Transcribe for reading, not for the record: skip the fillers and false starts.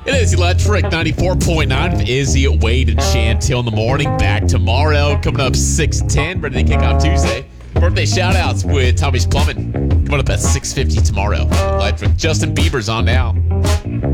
It is Electric 94.9 Izzy, Wade, and Chantel in the morning. Back tomorrow. Coming up 6:10. Ready to kick off Tuesday. Birthday shout-outs with Tommy's Plumbing. Coming up at 6:50 tomorrow. Electric. Justin Bieber's on now.